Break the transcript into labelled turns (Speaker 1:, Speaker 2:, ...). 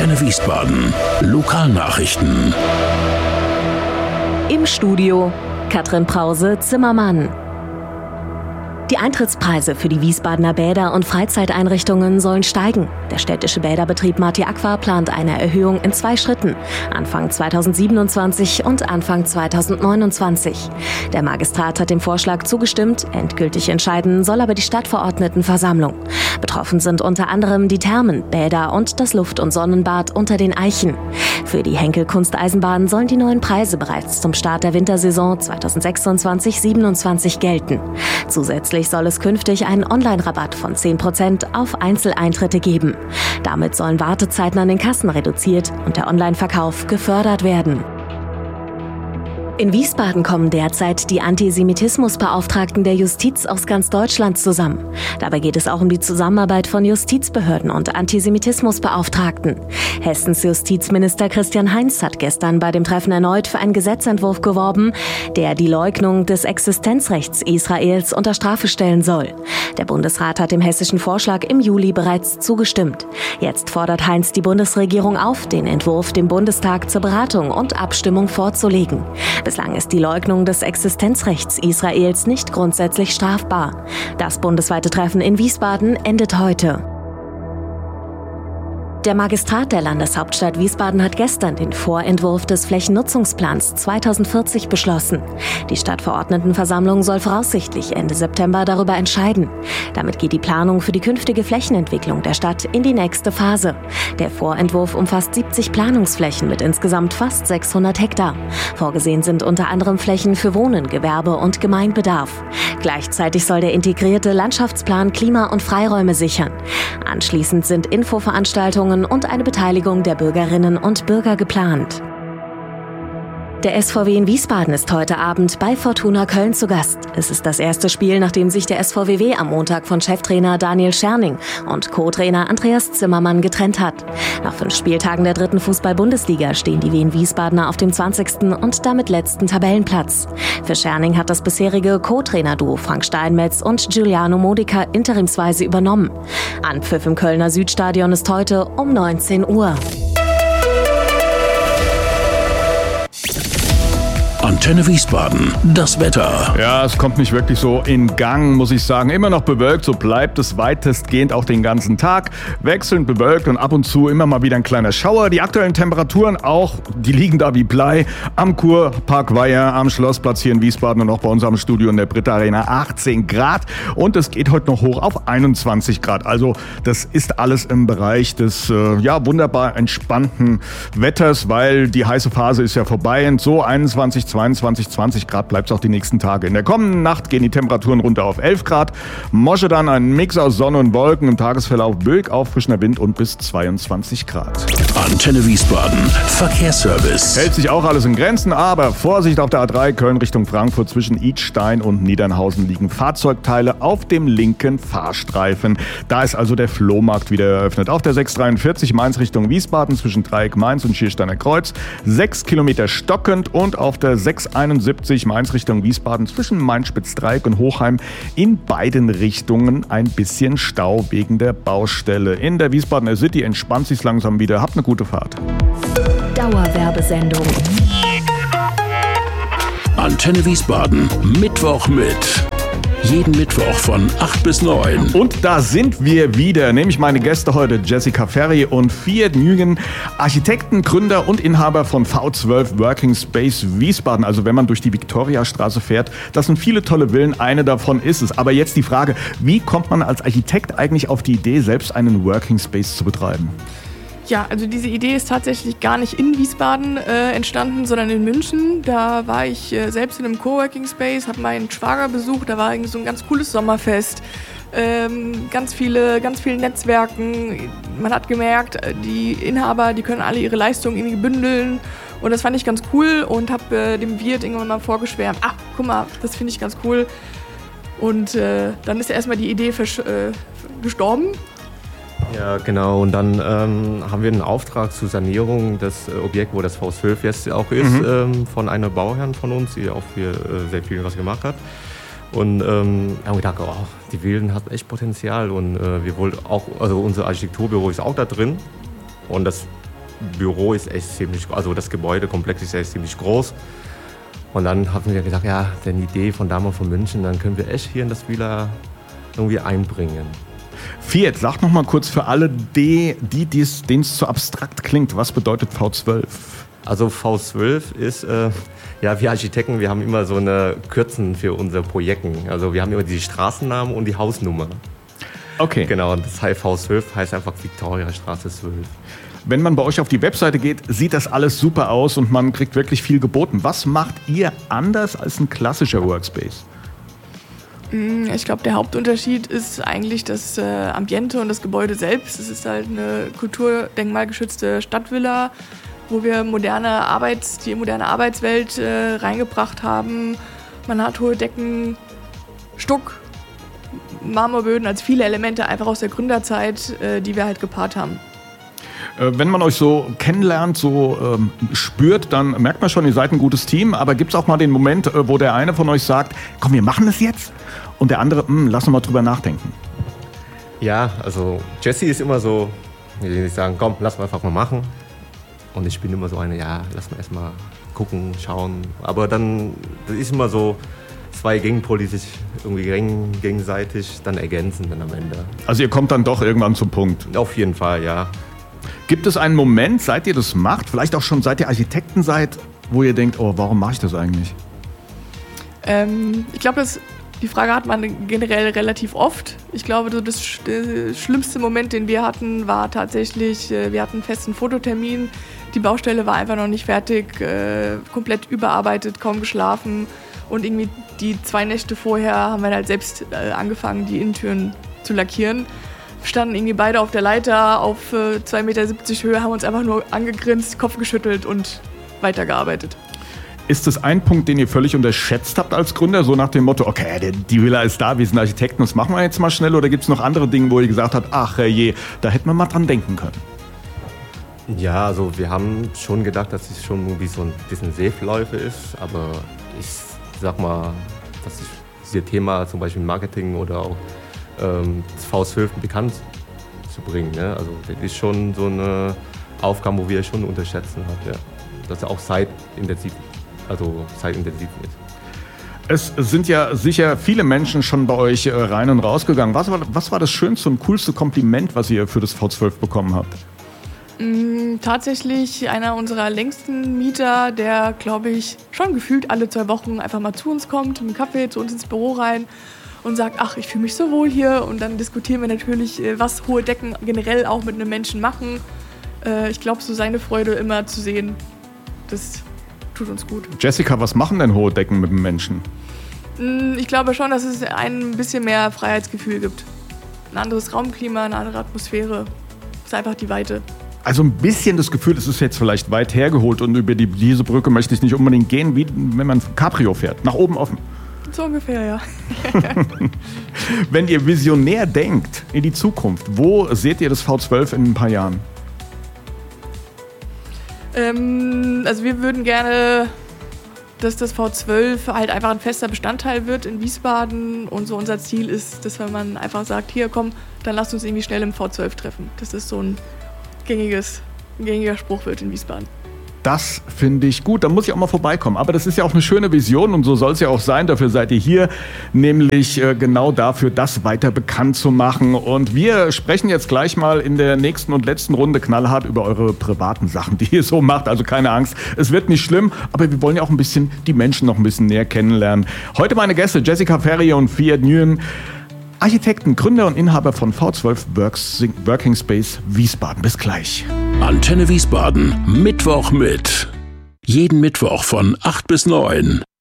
Speaker 1: Antenne Wiesbaden. Lokalnachrichten.
Speaker 2: Im Studio Katrin Prause-Zimmermann. Die Eintrittspreise für die Wiesbadener Bäder und Freizeiteinrichtungen sollen steigen. Der städtische Bäderbetrieb Marti Aqua plant eine Erhöhung in 2 Schritten, Anfang 2027 und Anfang 2029. Der Magistrat hat dem Vorschlag zugestimmt, endgültig entscheiden soll aber die Stadtverordnetenversammlung. Betroffen sind unter anderem die Thermen, Bäder und das Luft- und Sonnenbad unter den Eichen. Für die Henkel-Kunsteisenbahn sollen die neuen Preise bereits zum Start der Wintersaison 2026/27 gelten. Zusätzlich soll es künftig einen Online-Rabatt von 10% auf Einzeleintritte geben. Damit sollen Wartezeiten an den Kassen reduziert und der Online-Verkauf gefördert werden. In Wiesbaden kommen derzeit die Antisemitismusbeauftragten der Justiz aus ganz Deutschland zusammen. Dabei geht es auch um die Zusammenarbeit von Justizbehörden und Antisemitismusbeauftragten. Hessens Justizminister Christian Heinz hat gestern bei dem Treffen erneut für einen Gesetzentwurf geworben, der die Leugnung des Existenzrechts Israels unter Strafe stellen soll. Der Bundesrat hat dem hessischen Vorschlag im Juli bereits zugestimmt. Jetzt fordert Heinz die Bundesregierung auf, den Entwurf dem Bundestag zur Beratung und Abstimmung vorzulegen. Bislang ist die Leugnung des Existenzrechts Israels nicht grundsätzlich strafbar. Das bundesweite Treffen in Wiesbaden endet heute. Der Magistrat der Landeshauptstadt Wiesbaden hat gestern den Vorentwurf des Flächennutzungsplans 2040 beschlossen. Die Stadtverordnetenversammlung soll voraussichtlich Ende September darüber entscheiden. Damit geht die Planung für die künftige Flächenentwicklung der Stadt in die nächste Phase. Der Vorentwurf umfasst 70 Planungsflächen mit insgesamt fast 600 Hektar. Vorgesehen sind unter anderem Flächen für Wohnen, Gewerbe und Gemeinbedarf. Gleichzeitig soll der integrierte Landschaftsplan Klima- und Freiräume sichern. Anschließend sind Infoveranstaltungen und eine Beteiligung der Bürgerinnen und Bürger geplant. Der SVW in Wiesbaden ist heute Abend bei Fortuna Köln zu Gast. Es ist das erste Spiel, nachdem sich der SVWW am Montag von Cheftrainer Daniel Scherning und Co-Trainer Andreas Zimmermann getrennt hat. Nach 5 Spieltagen der 3. Fußball-Bundesliga stehen die Wien-Wiesbadener auf dem 20. und damit letzten Tabellenplatz. Für Scherning hat das bisherige Co-Trainer-Duo Frank Steinmetz und Giuliano Modica interimsweise übernommen. Anpfiff im Kölner Südstadion ist heute um 19 Uhr.
Speaker 1: Antenne Wiesbaden, das Wetter.
Speaker 3: Ja, es kommt nicht wirklich so in Gang, muss ich sagen. Immer noch bewölkt, so bleibt es weitestgehend auch den ganzen Tag. Wechselnd bewölkt und ab und zu immer mal wieder ein kleiner Schauer. Die aktuellen Temperaturen auch, die liegen da wie Blei. Am Kurpark Weiher, am Schlossplatz hier in Wiesbaden und auch bei uns am Studio in der Britta Arena 18 Grad. Und es geht heute noch hoch auf 21 Grad. Also das ist alles im Bereich des wunderbar entspannten Wetters, weil die heiße Phase ist ja vorbei. Und so 21, 22, 20 Grad bleibt es auch die nächsten Tage. In der kommenden Nacht gehen die Temperaturen runter auf 11 Grad. Mosche dann ein Mix aus Sonne und Wolken. Im Tagesverlauf böig auffrischender Wind und bis 22 Grad.
Speaker 1: Antenne Wiesbaden, Verkehrsservice.
Speaker 3: Hält sich auch alles in Grenzen, aber Vorsicht auf der A3 Köln Richtung Frankfurt. Zwischen Idstein und Niedernhausen liegen Fahrzeugteile auf dem linken Fahrstreifen. Da ist also der Flohmarkt wieder eröffnet. Auf der 643 Mainz Richtung Wiesbaden zwischen Dreieck Mainz und Schiersteiner Kreuz 6 Kilometer stockend und auf der 671 Mainz Richtung Wiesbaden zwischen Mainz-Spitzdreieck und Hochheim in beiden Richtungen ein bisschen Stau wegen der Baustelle. In der Wiesbadener City entspannt sich's langsam wieder. Habt eine gute Fahrt.
Speaker 2: Dauerwerbesendung.
Speaker 1: Antenne Wiesbaden, Mittwoch mit. Jeden Mittwoch von 8 bis 9.
Speaker 3: Und da sind wir wieder, nämlich meine Gäste heute Jessica Ferry und Fiat Nguyen, Architekten, Gründer und Inhaber von V12 Working Space Wiesbaden. Also wenn man durch die Viktoriastraße fährt, das sind viele tolle Villen, eine davon ist es. Aber jetzt die Frage, wie kommt man als Architekt eigentlich auf die Idee, selbst einen Working Space zu betreiben?
Speaker 4: Ja, also diese Idee ist tatsächlich gar nicht in Wiesbaden entstanden, sondern in München. Da war ich selbst in einem Coworking Space, habe meinen Schwager besucht, da war irgendwie so ein ganz cooles Sommerfest. Ganz viel Netzwerken. Man hat gemerkt, die Inhaber, die können alle ihre Leistungen irgendwie bündeln. Und das fand ich ganz cool und habe dem Wirt irgendwann mal vorgeschwärmt, guck mal, das finde ich ganz cool. Und dann ist ja erstmal die Idee gestorben.
Speaker 5: Ja, genau. Und dann haben wir einen Auftrag zur Sanierung des Objekts, wo das V12 jetzt auch ist, von einer Bauherrin von uns, die auch für sehr viel was gemacht hat. Und haben gedacht, die Villen hat echt Potenzial und wir wollten auch, also unser Architekturbüro ist auch da drin und das Büro ist echt ziemlich, also das Gebäudekomplex ist echt ziemlich groß. Und dann haben wir gesagt, ja, die Idee von damals von München, dann können wir echt hier in das Villa irgendwie einbringen.
Speaker 3: Fiat, sag noch mal kurz für alle, denen es zu abstrakt klingt, was bedeutet V12?
Speaker 5: Also V12 ist, ja, wir Architekten, wir haben immer so eine Kürzen für unsere Projekte. Also wir haben immer die Straßennamen und die Hausnummer.
Speaker 3: Okay.
Speaker 5: Genau, und das heißt V12 heißt einfach Viktoriastraße 12.
Speaker 3: Wenn man bei euch auf die Webseite geht, sieht das alles super aus und man kriegt wirklich viel geboten. Was macht ihr anders als ein klassischer Workspace?
Speaker 4: Ich glaube, der Hauptunterschied ist eigentlich das Ambiente und das Gebäude selbst. Es ist halt eine kulturdenkmalgeschützte Stadtvilla, wo wir die moderne Arbeitswelt reingebracht haben. Man hat hohe Decken, Stuck, Marmorböden, also viele Elemente einfach aus der Gründerzeit, die wir halt gepaart haben.
Speaker 3: Wenn man euch so kennenlernt, so spürt, dann merkt man schon, ihr seid ein gutes Team. Aber gibt es auch mal den Moment, wo der eine von euch sagt, komm, wir machen das jetzt? Und der andere, lass uns mal drüber nachdenken.
Speaker 5: Ja, also Jesse ist immer so, wie soll ich sagen, komm, lass mal einfach mal machen. Und ich bin immer so eine, ja, lass mal erstmal gucken, schauen. Aber dann, das ist immer so, zwei Gegenpole, die sich irgendwie gegenseitig dann ergänzen dann am Ende.
Speaker 3: Also ihr kommt dann doch irgendwann zum Punkt?
Speaker 5: Auf jeden Fall, ja.
Speaker 3: Gibt es einen Moment, seit ihr das macht, vielleicht auch schon seit ihr Architekten seid, wo ihr denkt, oh, warum mache ich das eigentlich?
Speaker 4: Ich glaube, die Frage hat man generell relativ oft. Ich glaube, der schlimmste Moment, den wir hatten, war tatsächlich, wir hatten einen festen Fototermin. Die Baustelle war einfach noch nicht fertig, komplett überarbeitet, kaum geschlafen. Und irgendwie die 2 Nächte vorher haben wir halt selbst angefangen, die Innentüren zu lackieren. Wir standen irgendwie beide auf der Leiter auf 2,70 Meter Höhe, haben uns einfach nur angegrinst, Kopf geschüttelt und weitergearbeitet.
Speaker 3: Ist das ein Punkt, den ihr völlig unterschätzt habt als Gründer? So nach dem Motto, okay, die Villa ist da, wir sind Architekten, das machen wir jetzt mal schnell. Oder gibt es noch andere Dinge, wo ihr gesagt habt, ach je, da hätten wir mal dran denken können?
Speaker 5: Ja, also wir haben schon gedacht, dass es schon wie so ein bisschen Safe-Läufe ist. Aber ich sag mal, dass dieses Thema zum Beispiel Marketing oder auch das V12 bekannt zu bringen. Ne? Also das ist schon so eine Aufgabe, wo wir schon unterschätzen haben, ja. Dass er auch zeitintensiv ist.
Speaker 3: Es sind ja sicher viele Menschen schon bei euch rein und rausgegangen. Was war das schönste und coolste Kompliment, was ihr für das V12 bekommen habt?
Speaker 4: Tatsächlich einer unserer längsten Mieter, der, glaube ich, schon gefühlt alle 2 Wochen einfach mal zu uns kommt, mit einem Kaffee zu uns ins Büro rein und sagt, ach, ich fühle mich so wohl hier. Und dann diskutieren wir natürlich, was hohe Decken generell auch mit einem Menschen machen. Ich glaube, so seine Freude immer zu sehen, das tut uns gut.
Speaker 3: Jessica, was machen denn hohe Decken mit einem Menschen?
Speaker 4: Ich glaube schon, dass es ein bisschen mehr Freiheitsgefühl gibt. Ein anderes Raumklima, eine andere Atmosphäre. Es ist einfach die Weite.
Speaker 3: Also ein bisschen das Gefühl, es ist jetzt vielleicht weit hergeholt und über diese Brücke möchte ich nicht unbedingt gehen, wie wenn man Cabrio fährt, nach oben offen.
Speaker 4: So ungefähr, ja.
Speaker 3: Wenn ihr visionär denkt in die Zukunft, wo seht ihr das V12 in ein paar Jahren?
Speaker 4: Also wir würden gerne, dass das V12 halt einfach ein fester Bestandteil wird in Wiesbaden. Und so unser Ziel ist, dass wenn man einfach sagt, hier komm, dann lasst uns irgendwie schnell im V12 treffen. Das ist so ein gängiger Spruch wird in Wiesbaden.
Speaker 3: Das finde ich gut, da muss ich auch mal vorbeikommen. Aber das ist ja auch eine schöne Vision und so soll es ja auch sein. Dafür seid ihr hier, nämlich genau dafür, das weiter bekannt zu machen. Und wir sprechen jetzt gleich mal in der nächsten und letzten Runde knallhart über eure privaten Sachen, die ihr so macht. Also keine Angst, es wird nicht schlimm, aber wir wollen ja auch ein bisschen die Menschen noch ein bisschen näher kennenlernen. Heute meine Gäste Jessica Ferrier und Fiat Nguyen, Architekten, Gründer und Inhaber von V12 Working Space Wiesbaden. Bis gleich.
Speaker 1: Antenne Wiesbaden, Mittwoch mit. Jeden Mittwoch von 8 bis 9.